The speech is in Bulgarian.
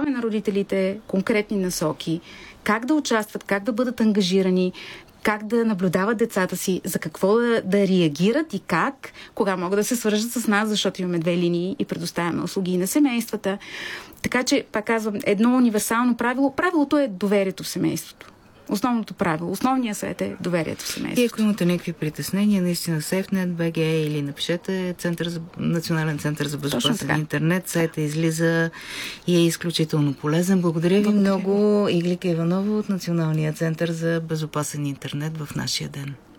даваме на родителите конкретни насоки, как да участват, как да бъдат ангажирани, как да наблюдават децата си, за какво да реагират и как, кога могат да се свържат с нас, защото имаме 2 линии и предоставяме услуги на семействата. Така че, пак казвам, едно универсално правило. Правилото е доверието в семейството. Основното правило, основният съвет е доверието в семейството. И ако имате някакви притеснения, наистина SafeNet.bg или напишете Национален център за безопасен интернет. Сайта излиза и е изключително полезен. Благодаря ви много, Иглика Иванова от Националния център за безопасен интернет в нашия ден.